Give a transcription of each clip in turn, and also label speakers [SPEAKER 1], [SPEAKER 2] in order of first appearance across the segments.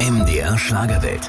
[SPEAKER 1] MDR Schlagerwelt.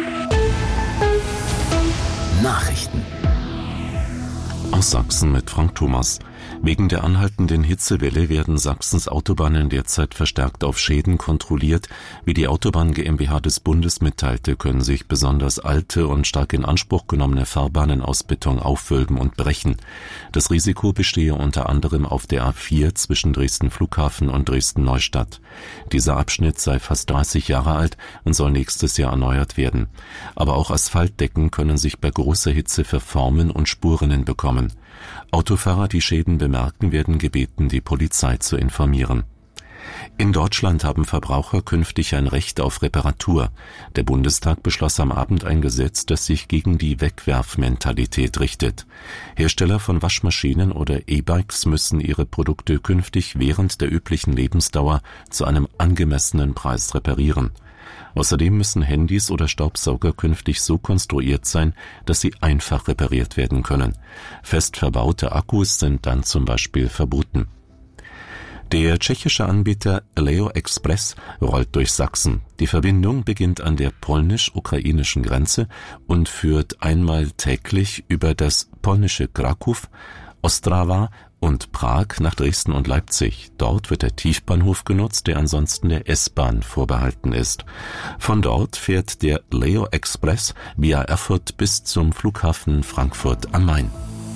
[SPEAKER 1] Nachrichten.
[SPEAKER 2] Aus Sachsen mit Frank Thomas. Wegen der anhaltenden Hitzewelle werden Sachsens Autobahnen derzeit verstärkt auf Schäden kontrolliert. Wie die Autobahn GmbH des Bundes mitteilte, können sich besonders alte und stark in Anspruch genommene Fahrbahnen aus Beton aufwölben und brechen. Das Risiko bestehe unter anderem auf der A4 zwischen Dresden Flughafen und Dresden Neustadt. Dieser Abschnitt sei fast 30 Jahre alt und soll nächstes Jahr erneuert werden. Aber auch Asphaltdecken können sich bei großer Hitze verformen und Spurinnen bekommen. Autofahrer, die Schäden bemerken, werden gebeten, die Polizei zu informieren. In Deutschland haben Verbraucher künftig ein Recht auf Reparatur. Der Bundestag beschloss am Abend ein Gesetz, das sich gegen die Wegwerfmentalität richtet. Hersteller von Waschmaschinen oder E-Bikes müssen ihre Produkte künftig während der üblichen Lebensdauer zu einem angemessenen Preis reparieren. Außerdem müssen Handys oder Staubsauger künftig so konstruiert sein, dass sie einfach repariert werden können. Fest verbaute Akkus sind dann zum Beispiel verboten. Der tschechische Anbieter Leo Express rollt durch Sachsen. Die Verbindung beginnt an der polnisch-ukrainischen Grenze und führt einmal täglich über das polnische Kraków, Ostrawa und Prag nach Dresden und Leipzig. Dort wird der Tiefbahnhof genutzt, der ansonsten der S-Bahn vorbehalten ist. Von dort fährt der Leo Express via Erfurt bis zum Flughafen Frankfurt am Main.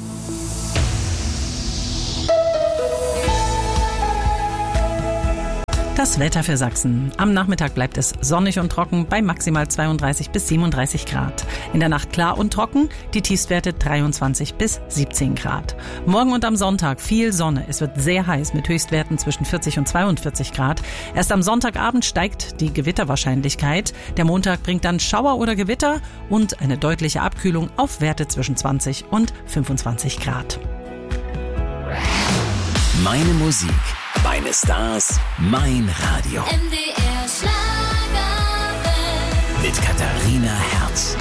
[SPEAKER 3] Das Wetter für Sachsen. Am Nachmittag bleibt es sonnig und trocken bei maximal 32 bis 37 Grad. In der Nacht klar und trocken, die Tiefstwerte 23 bis 17 Grad. Morgen und am Sonntag viel Sonne. Es wird sehr heiß mit Höchstwerten zwischen 40 und 42 Grad. Erst am Sonntagabend steigt die Gewitterwahrscheinlichkeit. Der Montag bringt dann Schauer oder Gewitter und eine deutliche Abkühlung auf Werte zwischen 20 und 25 Grad.
[SPEAKER 1] Meine Musik, meine Stars, mein Radio.
[SPEAKER 4] MDR Schlagerwelt.
[SPEAKER 1] Mit Katharina Herz.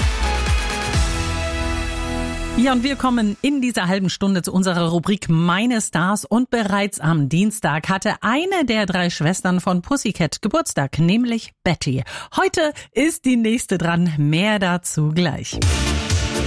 [SPEAKER 3] Ja, und wir kommen in dieser halben Stunde zu unserer Rubrik Meine Stars. Und bereits am Dienstag hatte eine der 3 Schwestern von Pussycat Geburtstag, nämlich Betty. Heute ist die nächste dran. Mehr dazu gleich.